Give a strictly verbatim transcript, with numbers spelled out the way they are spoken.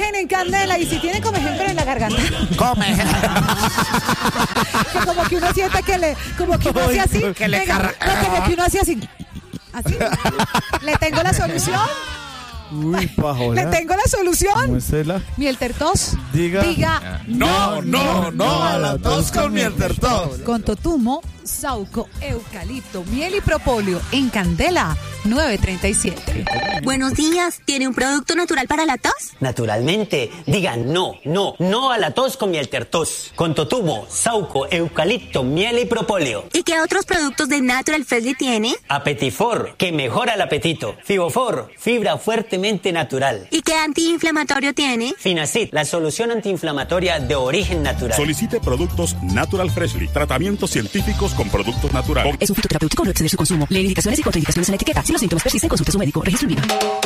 origen en Candela. Y si tienen como ejemplo en la garganta. Come. Que como que uno siente que le, como que uno hace así. Que le venga, carra- no, como que uno hace así. Así. Le tengo la solución. Uy, pajola. Le tengo la solución. Muéstrela. Miel tertos. Diga. Diga. No, no, no a la tos con miel tertos. Con totumo, sauco, eucalipto, miel y propóleo en Candela nueve treinta y siete. Buenos días, ¿tiene un producto natural para la tos? Naturalmente, digan no, no, no a la tos con miel tertos. Con totumo, sauco, eucalipto, miel y propóleo. ¿Y qué otros productos de Natural Freshly tiene? Apetifor, que mejora el apetito. Fibofor, fibra fuertemente natural. ¿Y qué antiinflamatorio tiene? Finacid, la solución antiinflamatoria de origen natural. Solicite productos Natural Freshly. Tratamientos científicos con productos naturales. Es un fitoterapéutico, no exceder su consumo. Lee indicaciones y contraindicaciones en la etiqueta. Si los síntomas persisten, consulte a su médico. Registro en viva.